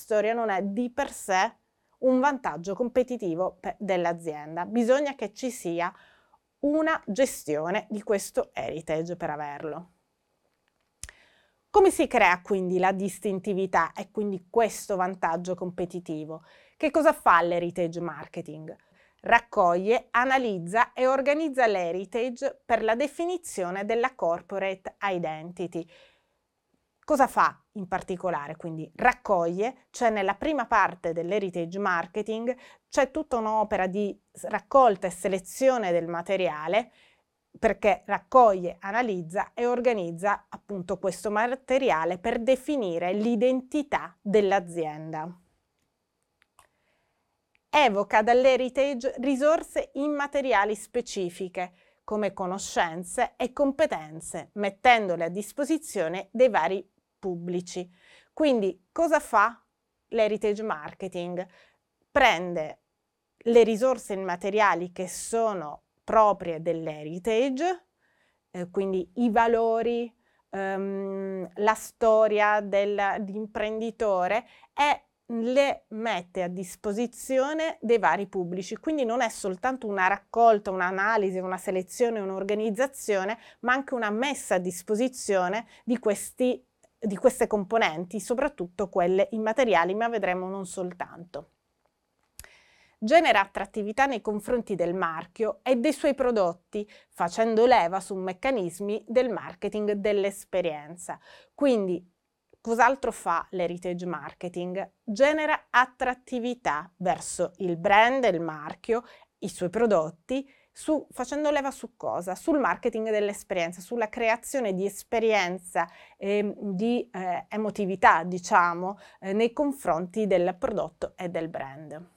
storia non è di per sé un vantaggio competitivo dell'azienda. Bisogna che ci sia una gestione di questo heritage per averlo. Come si crea quindi la distintività e quindi questo vantaggio competitivo? Che cosa fa l'heritage marketing? Raccoglie, analizza e organizza l'heritage per la definizione della corporate identity. Cosa fa in particolare? Quindi raccoglie, cioè nella prima parte dell'heritage marketing c'è tutta un'opera di raccolta e selezione del materiale, perché raccoglie, analizza e organizza appunto questo materiale per definire l'identità dell'azienda. Evoca dall'heritage risorse immateriali specifiche, come conoscenze e competenze, mettendole a disposizione dei vari pubblici. Quindi cosa fa l'heritage marketing? Prende le risorse immateriali che sono proprie dell'heritage, quindi i valori, la storia dell'imprenditore, e le mette a disposizione dei vari pubblici. Quindi non è soltanto una raccolta, un'analisi, una selezione, un'organizzazione, ma anche una messa a disposizione di queste componenti, soprattutto quelle immateriali, ma vedremo non soltanto. Genera attrattività nei confronti del marchio e dei suoi prodotti, facendo leva su meccanismi del marketing dell'esperienza. Quindi, cos'altro fa l'heritage marketing? Genera attrattività verso il brand, il marchio, i suoi prodotti, facendo leva su cosa? Sul marketing dell'esperienza, sulla creazione di esperienza e di emotività, diciamo, nei confronti del prodotto e del brand.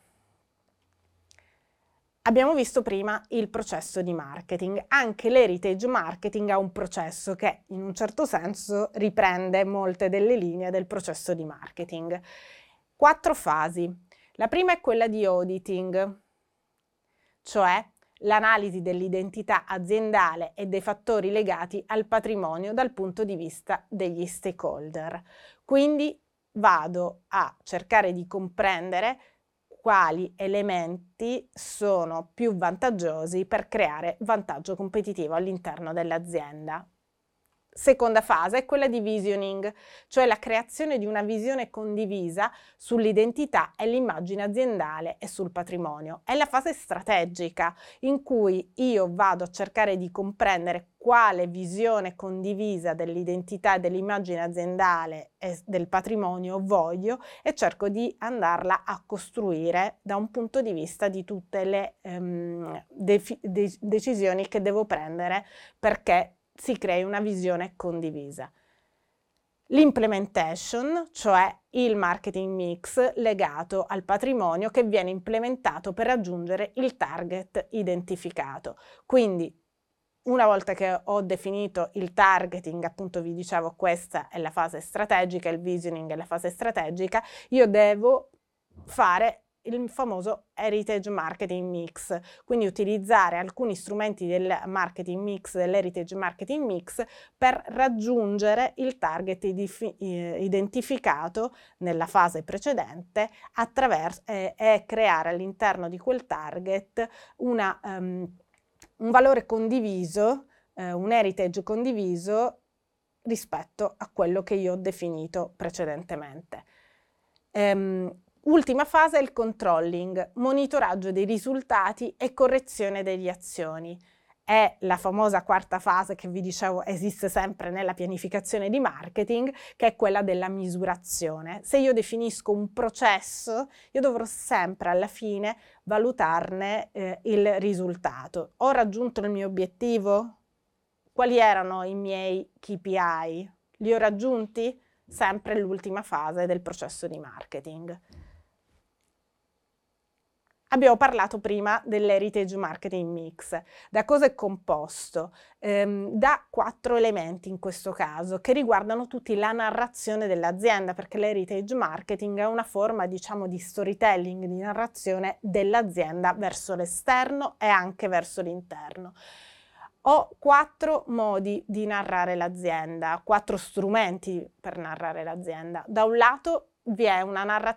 Abbiamo visto prima il processo di marketing. Anche l'heritage marketing ha un processo che in un certo senso riprende molte delle linee del processo di marketing. 4 fasi. La prima è quella di auditing, cioè l'analisi dell'identità aziendale e dei fattori legati al patrimonio dal punto di vista degli stakeholder. Quindi vado a cercare di comprendere quali elementi sono più vantaggiosi per creare vantaggio competitivo all'interno dell'azienda. Seconda fase è quella di visioning, cioè la creazione di una visione condivisa sull'identità e l'immagine aziendale e sul patrimonio. È la fase strategica in cui io vado a cercare di comprendere quale visione condivisa dell'identità e dell'immagine aziendale e del patrimonio voglio e cerco di andarla a costruire da un punto di vista di tutte le decisioni che devo prendere perché si crei una visione condivisa. L'implementation, cioè il marketing mix legato al patrimonio che viene implementato per raggiungere il target identificato. Quindi una volta che ho definito il targeting, appunto vi dicevo questa è la fase strategica, il visioning è la fase strategica, io devo fare il famoso heritage marketing mix, quindi utilizzare alcuni strumenti del marketing mix, dell'heritage marketing mix, per raggiungere il target identificato nella fase precedente e creare all'interno di quel target un valore condiviso, un heritage condiviso rispetto a quello che io ho definito precedentemente. Ultima fase è il controlling, monitoraggio dei risultati e correzione delle azioni. È la famosa quarta fase che vi dicevo esiste sempre nella pianificazione di marketing, che è quella della misurazione. Se io definisco un processo, io dovrò sempre alla fine valutarne il risultato. Ho raggiunto il mio obiettivo? Quali erano i miei KPI? Li ho raggiunti? Sempre l'ultima fase del processo di marketing. Abbiamo parlato prima dell'heritage marketing mix. Da cosa è composto? Da 4 elementi in questo caso, che riguardano tutti la narrazione dell'azienda, perché l'heritage marketing è una forma, diciamo, di storytelling, di narrazione dell'azienda verso l'esterno e anche verso l'interno. Ho 4 modi di narrare l'azienda, 4 strumenti per narrare l'azienda. Da un lato vi è una narrazione